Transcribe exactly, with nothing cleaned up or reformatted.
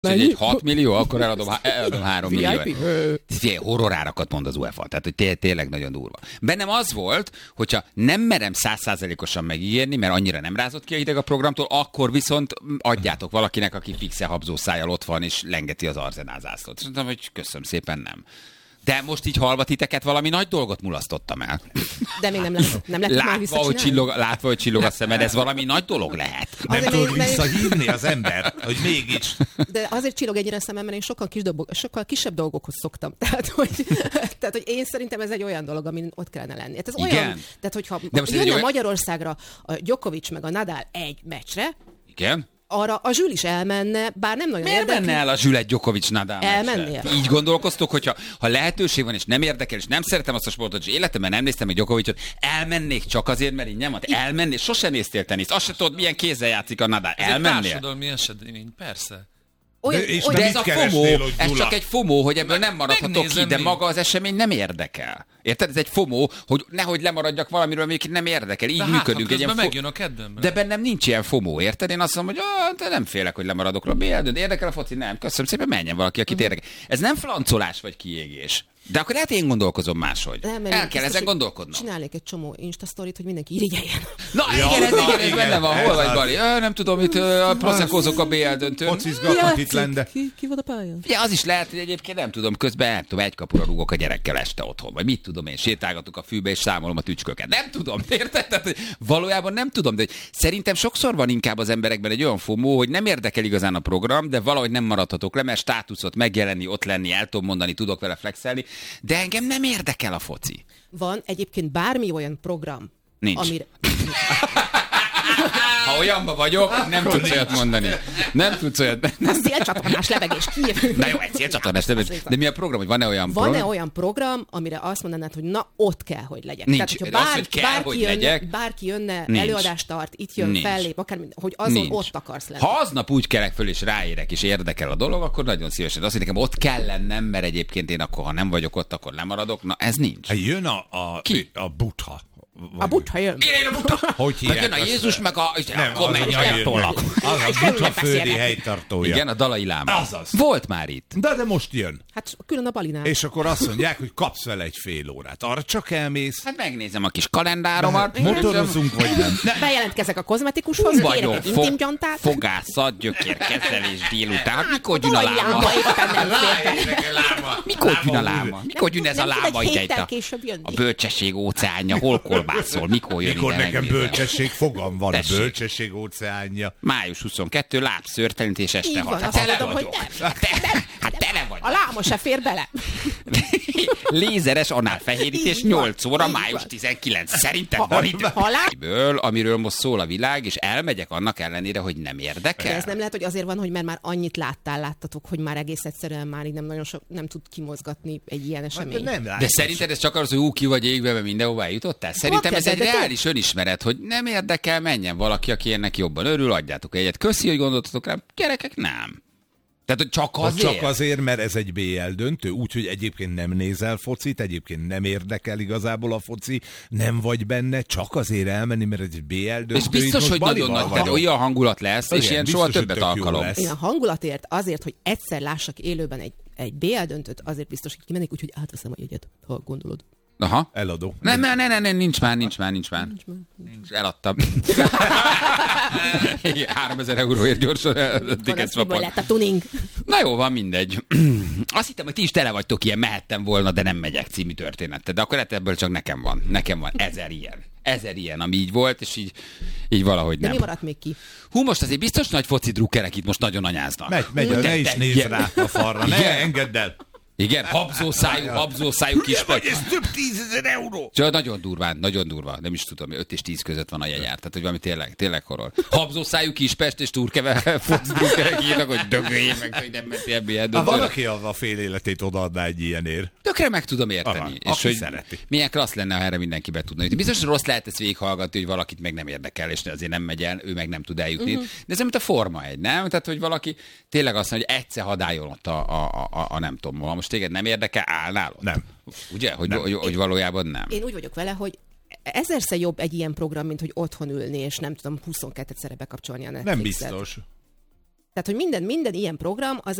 Egy hat millió, akkor eladom, eladom három millió. Horrorárakat mond az UEFA, tehát hogy té- tényleg nagyon durva. Bennem az volt, hogyha nem merem száz százalékosan megígérni, mert annyira nem rázott ki a hideg a programtól, akkor viszont adjátok valakinek, aki fixe habzó szájjal ott van, és lengeti az Arzenál zászlót. És mondtam, hogy köszönöm szépen, nem. De most így hallva titeket valami nagy dolgot mulasztottam el. De még nem lehet, nem lehet már látva, hogy csillog, látva, hogy csillog a szemed, ez valami nagy dolog lehet. Nem tudod visszahívni az ember, hogy mégis. De azért csillog ennyire a szemem, mert én sokkal, kis dolgok, sokkal kisebb dolgokhoz szoktam. Tehát hogy, tehát, hogy én szerintem ez egy olyan dolog, amin ott kellene lenni. Hát ez igen. Olyan, tehát hogyha jönne olyan... Magyarországra a Djokovic meg a Nadal egy meccsre, igen. arra a Zsül is elmenne, bár nem nagyon Miért érdekli. menne el a Zsül egy Djokovic Nadal Elmennél? Így gondolkoztok, hogyha ha lehetőség van, és nem érdekel, és nem szeretem azt a sportot, és életemben nem néztem egy Djokovicot, elmennék csak azért, mert így nem ad. Elmennél, sosem néztél teniszt. Azt se tudod, milyen kézzel játszik a Nadal. Ez elmennél. egy társadalmi esedmény, persze. Olyan, de, olyan, de ez a FOMO, ez csak egy FOMO, hogy ebből Meg, nem maradhatok ki, de még. maga az esemény nem érdekel. Érted? Ez egy FOMO, hogy nehogy lemaradjak valamiről, amelyik nem érdekel. Így de működünk. Hát, egy ilyen megjön a kedvembe. De bennem nincs ilyen FOMO, érted? Én azt mondom, hogy ah, de nem félek, hogy lemaradok a bé el, de érdekel a foci? Nem. Köszönöm szépen, menjen valaki, akit érdekel. Ez nem flancolás vagy kiégés. De akkor lehet én gondolkozom máshogy. Nem, El kell ezen gondolkodnom. Csinálnék egy csomó Insta-sztorit, hogy mindenki irigyeljen. Na ja, igen, ez, igen, ez benne van. Hol vagy, Bari? Ja, nem tudom, itt uh, proszekkózok a bé el döntőn. Focizgatnak itt lende. Ki, ki volt a pályán? Ja, az is lehet, hogy egyébként nem tudom, közben nem tudom, egy kapura rúgok a gyerekkel este otthon. Vagy mit tudom én, sétálgatok a fűbe és számolom a tücsköket. Nem tudom, érted? Tehát, valójában nem tudom, de szerintem sokszor van inkább az emberekben egy olyan FOMO, hogy nem érdekel igazán a program, de valahogy nem maradhatok le, mert státuszot megjelenni, ott lenni, el tudom mondani, tudok vele flexelni, de engem nem érdekel a foci. Van egyébként bármi olyan program, nincs. Amire... Ha olyanban vagyok, nem tudsz olyat mondani. Nem tudsz olyat. A szélcsatornás lebegés kijövünk. Na jó, egy szélcsatornás lebegés. De mi a program, hogy van-e olyan van-e program? olyan program, amire azt mondanád, hogy na, ott kell, hogy legyek. Nincs. Tehát, hogyha bár, az, hogy kell, bárki, hogy jönne, legyek. bárki jönne, Nincs. előadást tart, itt jön, Nincs. fellép, akár, hogy azon Nincs. ott akarsz lenni. Ha aznap úgy kelek föl, és ráérek, és érdekel a dolog, akkor nagyon szívesen. Azt, hogy nekem ott kell lennem, mert egyébként én akkor, ha nem vagyok ott, akkor lemaradok. Na, ez nincs. Jön a, a, Ki? a Buddha. A Buddha jön. Én a Buddha. Hogy hívják? Jön a Jézus, meg a... Nem, akkor az, megy az, el tollak. az a Buddha földi helytartója. Igen, a Dalai Láma. Azaz. Volt már itt. De, de most jön. Hát külön a Balinál. És akkor azt mondják, hogy kapsz vele egy fél órát. Arra csak elmész. Hát megnézem a kis kalendáromat. Motorozunk, vagy nem? Ne. Bejelentkezek a kozmetikushoz, kérek Vagyok, egy fog, intimgyantát. fogászat, gyökérkezelés délután. Mikor jön a láma? Mikor jön a láma? Mikor jön ez a láma ide itt a, a bölcsesség óceánja? Hol kolbászol? Mikor jön Mikor ide? nekem bölcsesség fogam van, Tessék. a bölcsesség óceánja. május huszonkettő, lábszőrtelenítés este Így hat. van, Hát azt tele mondom, vagyok. hogy nem. Hát te- Hát tele vagy. A láma se fér bele. Lézeres análfehérítés Így van, nyolc óra, így május van. tizenkilenc. Szerintem Ha- van idő. ha lá- Ből, amiről most szól a világ, és elmegyek annak ellenére, hogy nem De érdekel. ez nem lehet, hogy azért van, hogy mert már annyit láttál, láttatok, hogy már egész egyszerűen már így nem nagyon sok, nem tud kimozgatni egy ilyen esemény. Nem De látod. szerinted ez csak az, hogy ú, ki vagy égve, mert mindenhová eljutottál? Szerintem ez egy de- de- reális önismeret, hogy nem érdekel, menjen valaki, aki ennek jobban örül, adjátok egyet. Köszi, hogy gondoltatok rám. Gyerekek, nem. Tehát, hogy csak Ha azért. csak azért, mert ez egy bé el döntő, úgyhogy egyébként nem nézel focit, egyébként nem érdekel igazából a foci, nem vagy benne, csak azért elmenni, mert ez egy bé el döntő. És biztos, hogy nagyon nagy, tehát olyan hangulat lesz, és Igen, ilyen biztos, soha hogy többet tök jó alkalom. lesz. Én a hangulatért, azért, hogy egyszer lássak élőben egy, egy bé el döntőt, azért biztos, hogy kimennék, úgyhogy átveszem a jegyet, ha gondolod. Aha. Eladó. Nem, nem, nem, nem, nem, nincs már, nincs már, nincs már. Nincs már. Nincs, eladtam. háromezer euróért gyorsan ticket Van, lett a tuning. Na jó, van, mindegy. Azt hittem, hogy ti is tele vagytok ilyen, mehettem volna, de nem megyek című története. De akkor hát ebből csak nekem van. Nekem van ezer ilyen. Ezer ilyen, ami így volt, és így, így valahogy De nem. mi maradt még ki? Hú, most azért biztos nagy foci drukkerek itt most nagyon anyáznak. Megy, megy, De- ne is de- nézz igen. rá a falra, ne Igen. engedd el. Igen, habzószájú, habzószájú kis Vagy ez több tízezer euró. Csak nagyon durván, nagyon durva. Nem is tudom, öt és tíz között van a jegyár. Tehát, hogy valami tényleg, tényleg horror. Habzószájú Kispest és Turkeve focdrukkerek írnak, hogy dögöljél meg, hogy nem mentél ebbe ilyen Ha döntőre. valaki a a fél életét odaadná egy ilyenért. Tökre meg tudom érteni. Aha, és aki hogy szereti. milyen klassz lenne, ha erre mindenki be tudna jutni. Biztos, hogy rossz lehet ezt végighallgatni, hogy valakit meg nem érdekel, és azért nem megy el, ő meg nem tud eljutni. Uh-huh. De ez mint a Forma egy, nem? Tehát, hogy valaki tényleg azt mondja, hogy egyszer hadáljon ott a, a, a, a nem tudom, ha most téged nem érdekel, állnál ott. Nem. Ugye? Hogy, Nem. hogy, hogy valójában nem. Én úgy vagyok vele, hogy ezerszer jobb egy ilyen program, mint hogy otthon ülni, és nem tudom, huszonkettőszerre bekapcsolni a Netflixet. Nem biztos. Tehát, hogy minden, minden ilyen program az